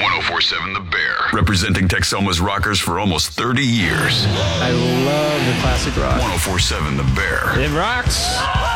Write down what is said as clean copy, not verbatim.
1047 The Bear. Representing Texoma's rockers for almost 30 years. I love the classic rock. 1047 The Bear. It rocks.